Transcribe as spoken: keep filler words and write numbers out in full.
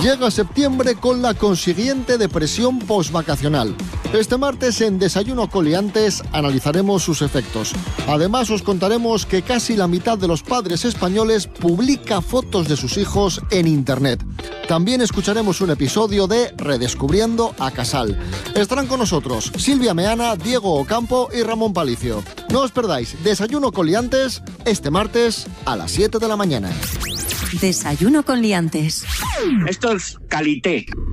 Llega septiembre con la consiguiente depresión postvacacional. Este martes en Desayuno con Liantes analizaremos sus efectos. Además os contaremos que casi la mitad de los padres españoles publica fotos de sus hijos en Internet. También escucharemos un episodio de Redescubriendo a Casal. Estarán con nosotros Silvia Meana, Diego Ocampo y Ramón Palicio. No os perdáis Desayuno con Liantes este martes a las siete de la mañana. Desayuno con Liantes. Esto es calité.